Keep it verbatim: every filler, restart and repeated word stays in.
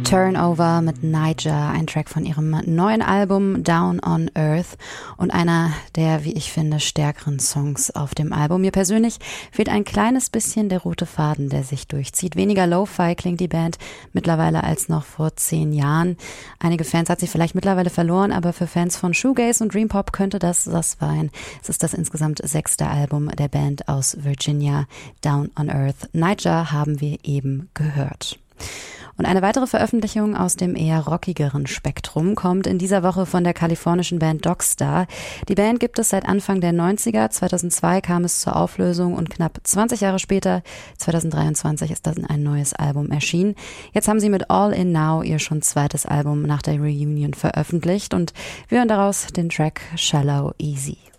Turnover mit Niger, ein Track von ihrem neuen Album Down on Earth und einer der, wie ich finde, stärkeren Songs auf dem Album. Mir persönlich fehlt ein kleines bisschen der rote Faden, der sich durchzieht. Weniger Lo-Fi klingt die Band mittlerweile als noch vor zehn Jahren. Einige Fans hat sie vielleicht mittlerweile verloren, aber für Fans von Shoegaze und Dream Pop könnte das das sein. Es ist das insgesamt sechste Album der Band aus Virginia, Down on Earth. Niger haben wir eben gehört. Und eine weitere Veröffentlichung aus dem eher rockigeren Spektrum kommt in dieser Woche von der kalifornischen Band Dogstar. Die Band gibt es seit Anfang der neunziger. zweitausendzwei kam es zur Auflösung und knapp zwanzig Jahre später, zweitausenddreiundzwanzig, ist dann ein neues Album erschienen. Jetzt haben sie mit All In Now ihr schon zweites Album nach der Reunion veröffentlicht und wir hören daraus den Track Shallow Easy.